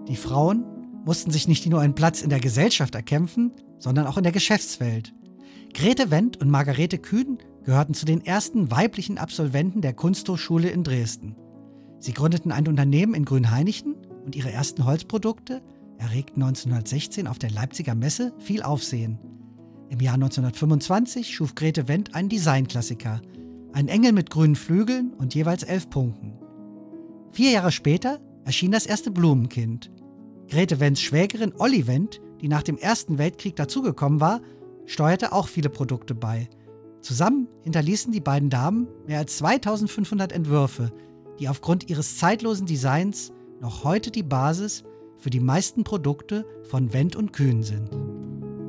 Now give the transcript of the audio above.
Die Frauen mussten sich nicht nur einen Platz in der Gesellschaft erkämpfen, sondern auch in der Geschäftswelt. Grete Wendt und Margarete Kühn gehörten zu den ersten weiblichen Absolventen der Kunsthochschule in Dresden. Sie gründeten ein Unternehmen in Grünhainichen und ihre ersten Holzprodukte erregten 1916 auf der Leipziger Messe viel Aufsehen. Im Jahr 1925 schuf Grete Wendt einen Designklassiker, einen Engel mit grünen Flügeln und jeweils 11 Punkten. 4 Jahre später erschien das erste Blumenkind. Grete Wendts Schwägerin Olli Wendt, die nach dem Ersten Weltkrieg dazugekommen war, steuerte auch viele Produkte bei. Zusammen hinterließen die beiden Damen mehr als 2500 Entwürfe, die aufgrund ihres zeitlosen Designs noch heute die Basis für die meisten Produkte von Wendt und Kühn sind.